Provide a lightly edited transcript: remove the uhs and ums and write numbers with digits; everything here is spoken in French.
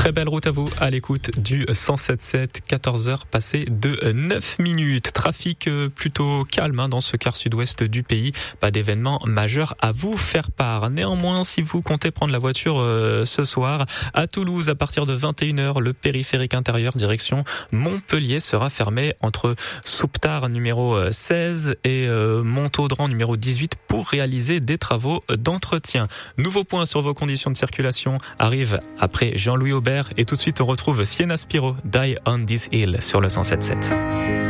Très belle route à vous, à l'écoute du 107.7, 14h passées de 9 minutes. Trafic plutôt calme dans ce quart sud-ouest du pays. Pas d'événement majeur à vous faire part. Néanmoins, si vous comptez prendre la voiture ce soir, à Toulouse, à partir de 21h, le périphérique intérieur direction Montpellier sera fermé entre Souptard numéro 16 et Montaudran numéro 18 pour réaliser des travaux d'entretien. Nouveau point sur vos conditions de circulation arrive après Jean-Louis Aubert et tout de suite on retrouve Sienna Spiro, Die on This Hill sur le 107.7.